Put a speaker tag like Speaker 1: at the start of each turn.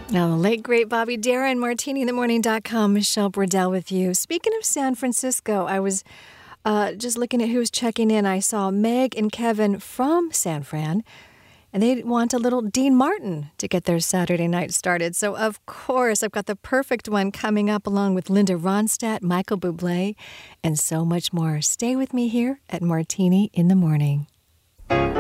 Speaker 1: Now, the late, great Bobby Darin, MartiniInTheMorning.com, Michelle Burdell with you. Speaking of San Francisco, I was just looking at who's checking in. I saw Meg and Kevin from San Fran, and they want a little Dean Martin to get their Saturday night started. So, of course, I've got the perfect one coming up along with Linda Ronstadt, Michael Bublé, and so much more. Stay with me here at Martini in the Morning.